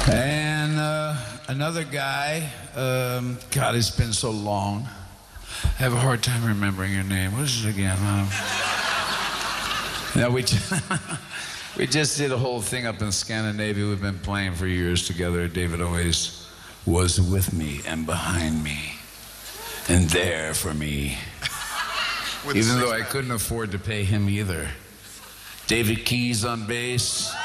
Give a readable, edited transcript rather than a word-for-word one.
And another guy, God, it's been so long. I have a hard time remembering your name. What is it again? No, we just did a whole thing up in Scandinavia. We've been playing for years together. David always was with me and behind me and there for me. Even though I couldn't afford to pay him either. David Keys on bass.